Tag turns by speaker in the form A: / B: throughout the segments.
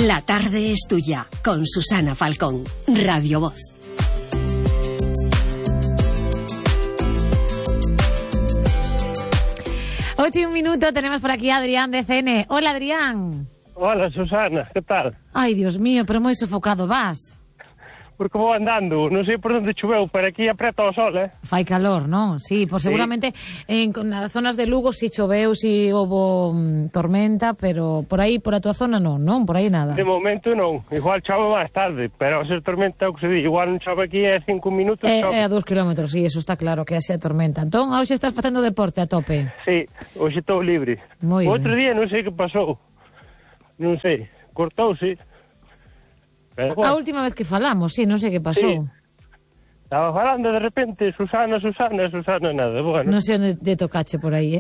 A: La tarde es tuya, con Susana Falcón, Radio Voz.
B: Ocho y un minuto, tenemos por aquí a Adrián de CN. Hola, Adrián.
C: Hola, Susana, ¿qué tal?
B: Ai, Dios mío, pero moi sofocado vas.
C: Porque vou andando, non sei por onde choveu, pero aquí apreta o sol,
B: Fai calor, non? Sí, pues seguramente nas zonas de Lugo si choveu, si houve tormenta, pero por aí, por a tua zona non, por aí nada.
C: De momento non, igual chove máis tarde, pero se tormenta o que se di, igual non chove aquí é 5 minutos, chove.
B: É a 2 kilómetros, sí, eso está claro, que é a tormenta. Entón, hoxe estás facendo deporte a tope.
C: Sí, hoxe estou libre.
B: Moi
C: Outro
B: ben.
C: día non sei que pasou, non sei, cortouse. Pero,
B: A última vez que falamos, sí, non sei que pasou.
C: Sí. Estaba falando de repente, Susana, nada, bueno.
B: Non sei onde te tocache por aí,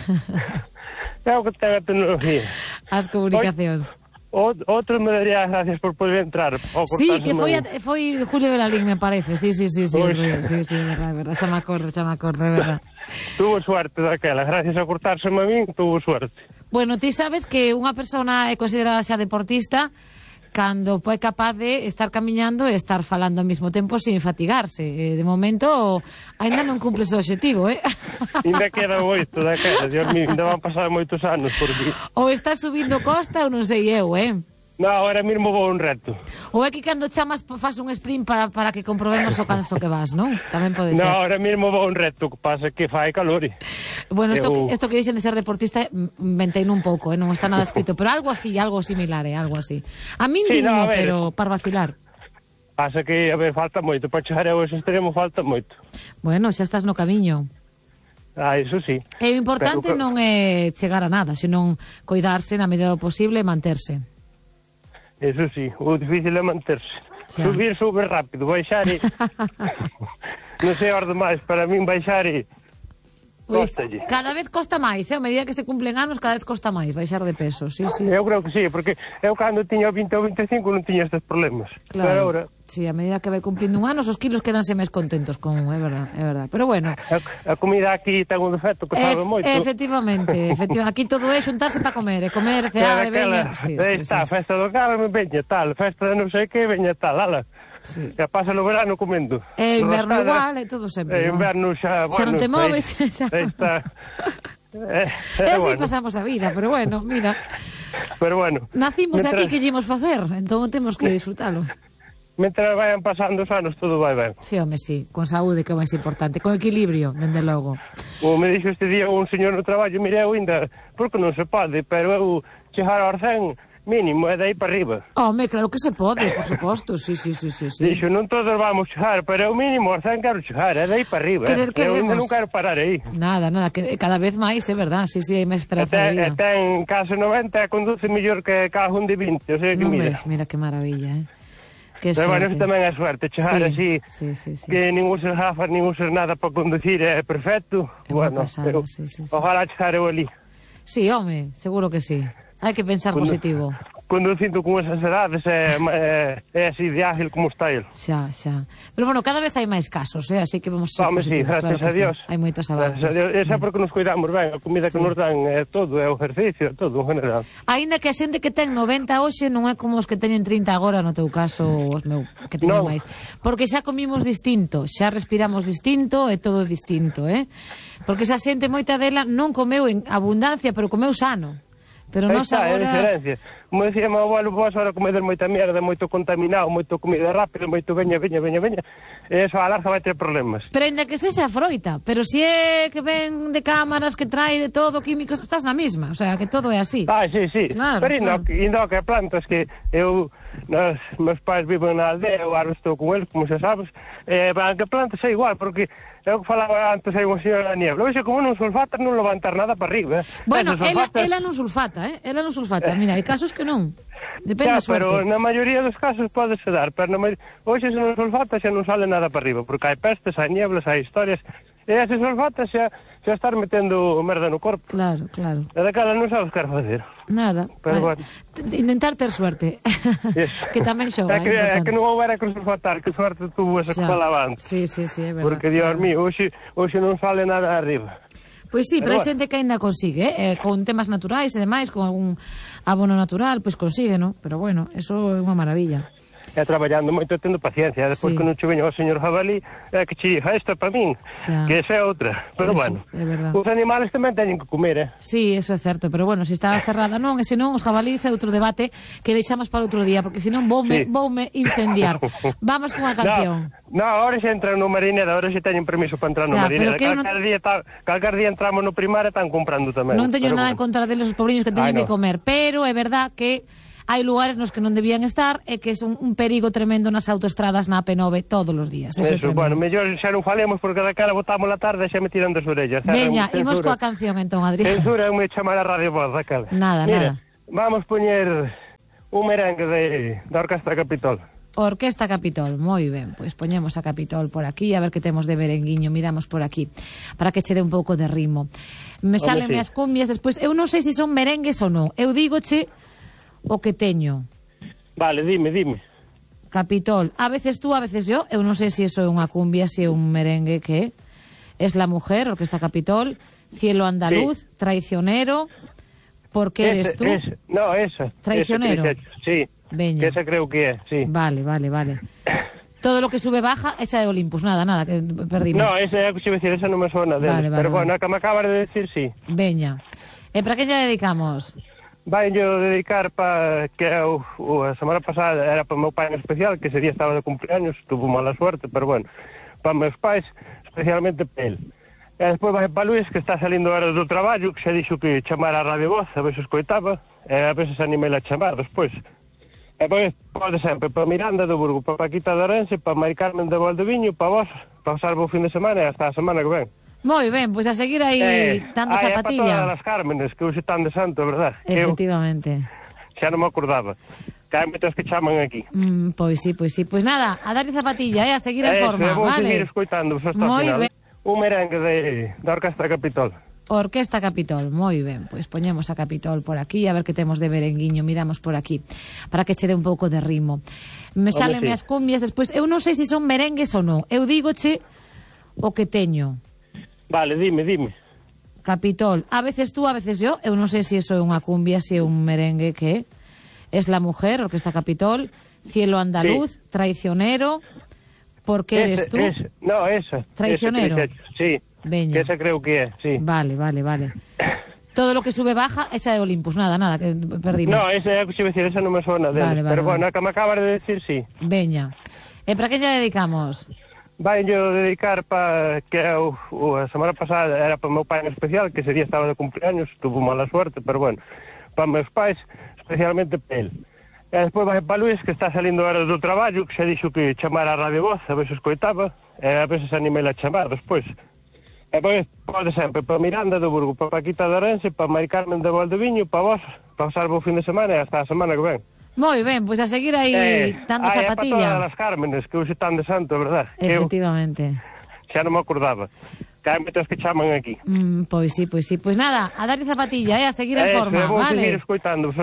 C: É o que ten a tecnología.
B: As comunicacións.
C: Outro me daría gracias por poder entrar.
B: Sí, que foi Julio Belalín, me parece. Sí, verdad. Xa me acordo, é verdad.
C: Tuvo suerte daquela, gracias a cortárseme a min, tuvo suerte.
B: Bueno, ti sabes que unha persona é considerada xa deportista cando foi capaz de estar camiñando e estar falando ao mesmo tempo sin fatigarse. De momento, ainda non cumples o objetivo,
C: Ainda queda moito daquela, Dios mío, ainda van pasar moitos anos por aquí.
B: Ou estás subindo costa ou non sei eu,
C: No, ahora mesmo vou un reto.
B: Ou é que cando chamas faz un sprint para que comprobemos o canso que vas, non? Tamén pode ser.
C: No, ahora mesmo vou un reto, que pasa que fai calor.
B: Bueno, isto que dixen de ser deportista menteino un pouco, non está nada escrito, pero algo así, algo similar, algo así. A min
C: sí,
B: digno,
C: no,
B: pero para vacilar.
C: Pasa que, a ver, falta moito, para chegar a ese extremo falta moito.
B: Bueno, xa estás no camiño.
C: Eso sí.
B: E o importante non é chegar a nada, senón coidarse na medida do posible e manterse.
C: Eso sí, o difícil é manterse. Xa. Subir sube rápido, baixar e... non sei as demais, para min baixar e...
B: Pues, cada vez costa máis, a medida que se cumplen anos, cada vez costa máis baixar de peso, sí.
C: Eu creo que sí, porque eu cando tiña 20 ou 25 non tiña estes problemas.
B: Claro,
C: pero ahora...
B: sí, a medida que vai cumplindo un ano, os quilos quedanse máis contentos con, é verdad. Pero bueno...
C: A comida aquí ten un defecto que sabe moito.
B: Efectivamente, aquí todo é xuntarse para comer, cear, veña...
C: Está, festa do Carme, veña tal, festa de non sei que, veña tal, ala.
B: Sí.
C: Que pasa no verano comendo.
B: E inverno igual, é todo sempre.
C: Inverno xa,
B: bueno, xa non te moves, xa...
C: Está...
B: así pasamos a vida, pero bueno, mira.
C: Pero bueno.
B: Nacimos aquí, que llevamos facer, entón temos que disfrutalo.
C: Mentre vayan pasando os anos, todo vai ben.
B: Sí, home, sí, con saúde, que é o máis importante, con equilibrio, dende logo.
C: Como me dixo este día un señor no traballo, mire, eu ainda, porque non se pode, pero eu chegar aos 100 mínimo, é de aí para arriba.
B: Home, claro que se pode, por suposto, sí.
C: Dixo, non todos vamos chegar, pero eu mínimo aos 100 quero chegar, é de aí para arriba. Eu ainda non quero parar aí.
B: Nada, que cada vez máis, é verdad, sí, hai máis esperanza de vida.
C: E ten case 90 e conduce mellor que cajón de 20, o sea que
B: mira que maravilla, Que
C: pero bueno, eso tamén é suerte, chegar así, que ningún ser gafas, ningún ser nada para conducir é perfecto. Bueno, pero ojalá chegar eu ali.
B: Sí, home, seguro que sí. Hai que pensar positivo.
C: Conducindo con esas edades é así de ágil como está ele.
B: Xa. Pero bueno, cada vez hai máis casos, así que vamos a ser
C: positivos. Sí, gracias a Dios.
B: Hai moitos avances.
C: Esa é porque nos cuidamos ben, a comida que nos dan é todo, é o ejercicio, todo en general.
B: Aínda que a xente que ten 90 hoxe non é como os que teñen 30 agora, no teu caso, os meu, que teñen máis. Porque xa comimos distinto, xa respiramos distinto, é todo distinto, Porque esa xente, moita dela, non comeu en abundancia, pero comeu sano. Pero nós agora...
C: É a diferencia. Como decía meu abuelo, vos ahora comedes moita mierda, moito contaminado, moito comida rápida, moito veña. E eso a larga vai ter problemas.
B: Pero ainda que sexa froita, pero se é que ven de cámaras, que trae de todo, químicos, estás na mesma, o sea, que todo é así.
C: Sí.
B: Claro,
C: pero ainda que plantas que eu... meus pais viven na aldea, eu ahora estou con eles, como xa sabes, que plantas é igual, porque é o que falaba antes aí unha señora da niebla. Oxe, como non sulfatas non levantar nada para arriba.
B: Bueno, ela non sulfata, Ela non sulfata. Mira, hai casos que non. Depende da suerte.
C: Pero na maioría dos casos pode se dar, pero hoxe se non sulfata xa non sale nada para arriba, porque hai pestes, hai nieblas, hai historias, e se sulfata xa estar metendo merda no corpo.
B: Claro.
C: E daquela non sabes que facer.
B: Nada.
C: Pero bueno.
B: Intentar ter suerte. Que tamén xoga,
C: é que non houbera que sulfatar, que suerte tuvo esa que falaba antes.
B: Sí, é verdad.
C: Porque, Dios mío, hoxe non sale nada arriba.
B: Pois sí, pero hai xente que ainda consigue, con temas naturais e demais, con abono natural, pois consígueno, pero bueno, eso é unha maravilla.
C: E traballando moito tendo paciencia, despois que non che veña o señor jabalí, que che diga, esta é para min, que esa é outra. Pero
B: Eso,
C: bueno,
B: é verdad.
C: os animales tamén teñen que comer,
B: Sí, eso é certo, pero bueno, se está cerrada non, e senón os jabalís é outro debate que deixamos para outro día, porque senón voume incendiar. Vamos cunha canción.
C: No, ahora xa entran no marinera, ahora xa teñen permiso para entrar no marinera. Calcar día entramos no primario e están comprando tamén.
B: Non teño nada en contra deles os pobriños que teñen que comer, pero é verdad que hai lugares nos que non debían estar e que é un perigo tremendo nas autoestradas na AP9 todos os días. Eso
C: bueno, mellor xa non falemos porque daquela botamos la tarde e xa me tiran das orellas.
B: Veña, imos coa canción entón, Adrián.
C: Censura é me chamar a Radio Voz daquela.
B: Nada.
C: Vamos poñer un merengue da Orquestra Capitol.
B: Orquesta Capitol, moi ben, pois poñemos a Capitol por aquí, a ver que temos de merenguiño, miramos por aquí, para que che dé un pouco de ritmo. Me salen as cumbias despois, eu non sei se son merengues ou non, eu dígoche o que teño.
C: Vale, dime.
B: Capitol, a veces tú, a veces yo, eu non sei se iso é unha cumbia, se é un merengue que es la mujer, Orquesta Capitol, Cielo andaluz, Traicionero, ¿por qué eres tú?
C: No, esa.
B: Traicionero.
C: Sí,
B: veña.
C: Que esa creo que é, sí.
B: Vale. Todo lo que sube baja, esa é Olympus, nada, que perdimos.
C: No, esa é que decir, esa non me suena deles, pero bueno, a que me acabas de decir, sí.
B: Veña. E para que lle dedicamos?
C: Vai yo dedicar para que a semana pasada era para o meu pai en especial, que ese día estaba de cumpleaños, tuvo mala suerte, pero bueno, para meus pais, especialmente para el. E despois vai para Luís, que está salindo ahora do traballo, que xa dixo que chamara a Radio Voz, a ver se escoitaba, e a ver se animei a chamar despois. E pois pode sempre para Miranda do Burgo, para Paquita de Orense, para Mari Carmen de Valdeviño, para vos, para pasar o fin de semana e hasta a semana que ven.
B: Moi ben, pois a seguir aí dando zapatilla.
C: É para todas as Cármenes, que hoxe están de santo, verdad?
B: Efectivamente.
C: Xa non me acordaba. Que hai moitas que chaman aquí.
B: Pois sí. Pois nada, a darlle zapatilla, a seguir en forma,
C: vou
B: vale?
C: seguir escoitando hasta o final. Ben. Un merengue da Orquestra Capitol.
B: Orquesta Capitol, moi ben. Pois poñemos a Capitol por aquí, a ver que temos de merenguiño, miramos por aquí, para que che dé un pouco de ritmo. Me salen as cumbias despois, eu non sei se son merengues ou non, eu dígoche o que teño.
C: Vale, dime.
B: Capitol, a veces tú, a veces yo, eu non sei se iso é unha cumbia, se é un merengue que es la mujer, Orquesta Capitol, Cielo andaluz, Traicionero, ¿por qué eres tú?
C: No, esa.
B: Traicionero.
C: Sí,
B: veña.
C: Que esa creo que é, sí.
B: Vale. Todo lo que sube baja, esa é Olympus, nada, que perdimos.
C: No, esa é que decir, esa non me suena deles, pero bueno, a que me acabas de decir, sí.
B: Veña. E para que lle dedicamos?
C: Vai yo dedicar para que a semana pasada era para o meu pai en especial, que ese día estaba de cumpleaños, tuvo mala suerte, pero bueno, para meus pais, especialmente para el. E despois vai para Luís, que está salindo ahora do traballo, que xa dixo que chamara a Radio Voz, a ver se escoitaba, e a ver se animei a chamar despois. E pois pode sempre para Miranda do Burgo, para Paquita de Orense, para Mari Carmen de Valdeviño, para vos, para pasar o fin de semana e hasta a semana que ven.
B: Moi ben, pois a seguir aí dando zapatilla.
C: É para todas as Cármenes, que hoxe están de santo, verdad?
B: Efectivamente.
C: Xa non me acordaba. Que hai moitas que chaman aquí.
B: Pois sí. Pois nada, a darlle zapatilla, a seguir en forma,
C: vou
B: vale?
C: seguir escoitando.